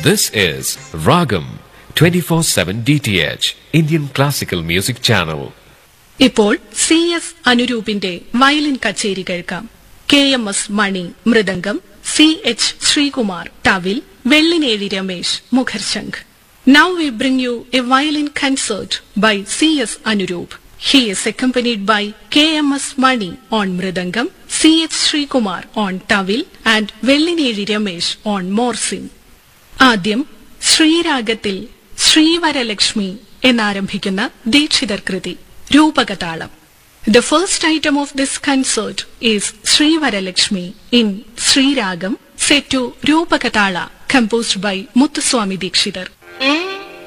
This is Ragam 24/7 DTH Indian Classical Music Channel. ഇപ്പോൾ CS അനുരൂപിന്റെ violin കച്ചേരി കേൾക്കാം. KMS money mridangam, CH Sreekumar thavil, Vellinezhi Ramesh മുഖർശംഖ്. Now we bring you a violin concert by CS Anuroop. He is accompanied by KMS Mani on mridangam, CH Srikumar on tawil and Vellineri Ramesh on morsin. ആദ്യം ശ്രീരാഗത്തിൽ ശ്രീവരലക്ഷ്മി എന്നാരംഭിക്കുന്ന ദീക്ഷിതർ കൃതി രൂപകതാളം. The first item of this concert is Srivaralakshmi in Sriragam set to Rupakatala composed by Muthuswami Dikshitar.